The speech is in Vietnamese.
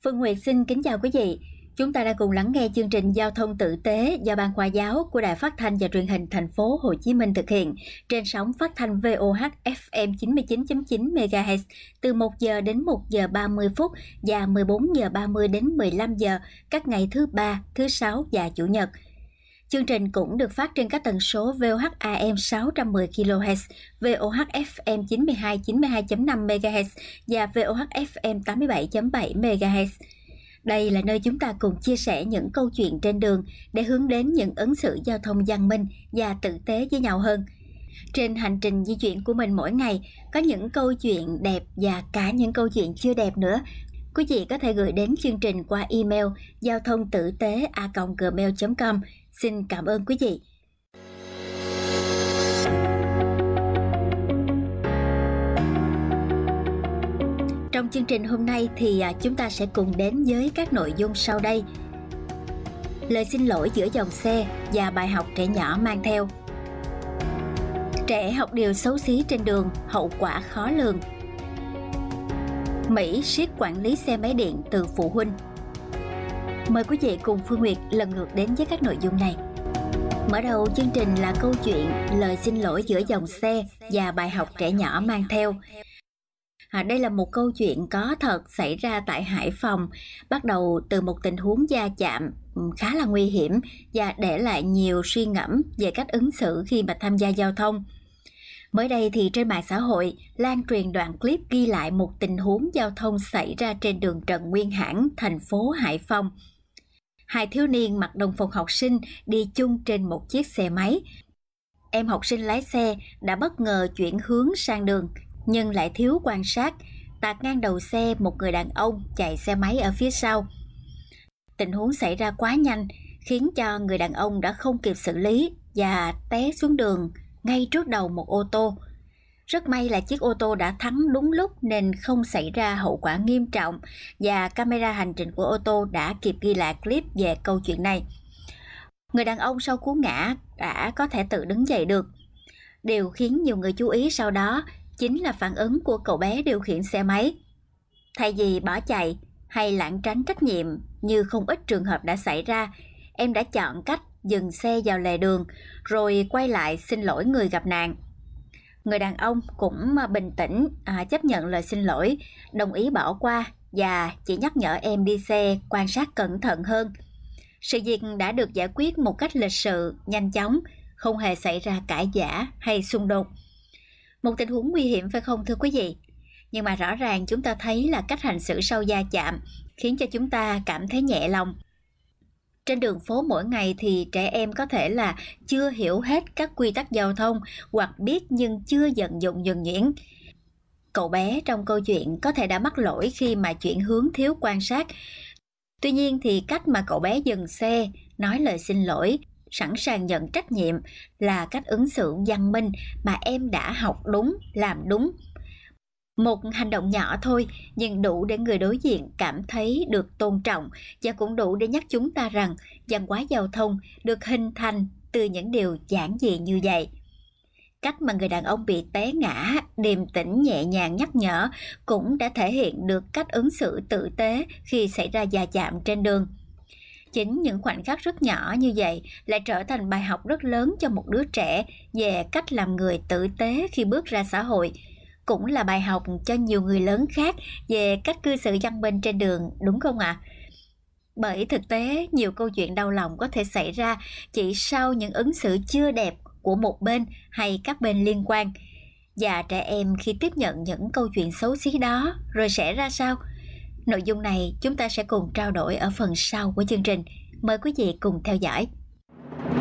Phương Nguyệt xin kính chào quý vị. Chúng ta đã cùng lắng nghe chương trình Giao thông tử tế do Ban Khoa giáo của Đài Phát thanh và Truyền hình Thành phố Hồ Chí Minh thực hiện trên sóng phát thanh VOH FM 99.9 MHz từ 1 giờ đến 1 giờ 30 phút và 14 giờ 30 đến 15 giờ các ngày thứ Ba, thứ Sáu và Chủ nhật. Chương trình cũng được phát trên các tần số VOH AM 610 kHz, VOH FM 92.5 MHz và VOH FM 87.7 MHz. Đây là nơi chúng ta cùng chia sẻ những câu chuyện trên đường để hướng đến những ứng xử giao thông văn minh và tử tế với nhau hơn. Trên hành trình di chuyển của mình mỗi ngày, có những câu chuyện đẹp và cả những câu chuyện chưa đẹp nữa. Quý vị có thể gửi đến chương trình qua email giao thông tử tế@gmail.com. Xin cảm ơn quý vị. Trong chương trình hôm nay thì chúng ta sẽ cùng đến với các nội dung sau đây. Lời xin lỗi giữa dòng xe và bài học trẻ nhỏ mang theo. Trẻ học điều xấu xí trên đường, hậu quả khó lường. Mỹ siết quản lý xe máy điện từ phụ huynh. Mời quý vị cùng Phương Nguyệt lần lượt đến với các nội dung này. Mở đầu chương trình là câu chuyện lời xin lỗi giữa dòng xe và bài học trẻ nhỏ mang theo. Đây là một câu chuyện có thật xảy ra tại Hải Phòng, bắt đầu từ một tình huống va chạm khá là nguy hiểm và để lại nhiều suy ngẫm về cách ứng xử khi mà tham gia giao thông. Mới đây thì trên mạng xã hội lan truyền đoạn clip ghi lại một tình huống giao thông xảy ra trên đường Trần Nguyên Hãn, thành phố Hải Phòng. Hai thiếu niên mặc đồng phục học sinh đi chung trên một chiếc xe máy. Em học sinh lái xe đã bất ngờ chuyển hướng sang đường nhưng lại thiếu quan sát, tạt ngang đầu xe một người đàn ông chạy xe máy ở phía sau. Tình huống xảy ra quá nhanh khiến cho người đàn ông đã không kịp xử lý và té xuống đường ngay trước đầu một ô tô. Rất may là chiếc ô tô đã thắng đúng lúc nên không xảy ra hậu quả nghiêm trọng và camera hành trình của ô tô đã kịp ghi lại clip về câu chuyện này. Người đàn ông sau cú ngã đã có thể tự đứng dậy được. Điều khiến nhiều người chú ý sau đó chính là phản ứng của cậu bé điều khiển xe máy. Thay vì bỏ chạy hay lảng tránh trách nhiệm như không ít trường hợp đã xảy ra, em đã chọn cách dừng xe vào lề đường rồi quay lại xin lỗi người gặp nạn. Người đàn ông cũng bình tĩnh chấp nhận lời xin lỗi, đồng ý bỏ qua và chỉ nhắc nhở em đi xe quan sát cẩn thận hơn. Sự việc đã được giải quyết một cách lịch sự, nhanh chóng, không hề xảy ra cãi vã hay xung đột. Một tình huống nguy hiểm phải không thưa quý vị? Nhưng mà rõ ràng chúng ta thấy là cách hành xử sau va chạm khiến cho chúng ta cảm thấy nhẹ lòng. Trên đường phố mỗi ngày thì trẻ em có thể là chưa hiểu hết các quy tắc giao thông hoặc biết nhưng chưa vận dụng nhuần nhuyễn. Cậu bé trong câu chuyện có thể đã mắc lỗi khi mà chuyển hướng thiếu quan sát. Tuy nhiên thì cách mà cậu bé dừng xe, nói lời xin lỗi, sẵn sàng nhận trách nhiệm là cách ứng xử văn minh mà em đã học đúng, làm đúng. Một hành động nhỏ thôi nhưng đủ để người đối diện cảm thấy được tôn trọng và cũng đủ để nhắc chúng ta rằng văn hóa giao thông được hình thành từ những điều giản dị như vậy. Cách mà người đàn ông bị té ngã, điềm tĩnh nhẹ nhàng nhắc nhở cũng đã thể hiện được cách ứng xử tử tế khi xảy ra va chạm trên đường. Chính những khoảnh khắc rất nhỏ như vậy lại trở thành bài học rất lớn cho một đứa trẻ về cách làm người tử tế khi bước ra xã hội. Cũng là bài học cho nhiều người lớn khác về cách cư xử văn minh trên đường, đúng không ạ? Bởi thực tế, nhiều câu chuyện đau lòng có thể xảy ra chỉ sau những ứng xử chưa đẹp của một bên hay các bên liên quan. Và trẻ em khi tiếp nhận những câu chuyện xấu xí đó rồi sẽ ra sao? Nội dung này chúng ta sẽ cùng trao đổi ở phần sau của chương trình. Mời quý vị cùng theo dõi.